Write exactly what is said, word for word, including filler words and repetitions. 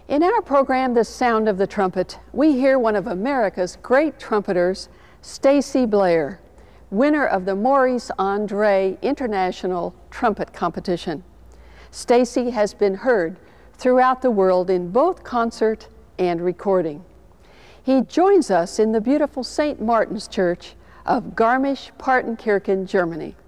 In our program, The Sound of the Trumpet, we hear one of America's great trumpeters, Stacy Blair, winner of the Maurice Andre International Trumpet Competition. Stacy has been heard throughout the world in both concert and recording. He joins us in the beautiful Saint Martin's Church of Garmisch-Partenkirchen, Germany.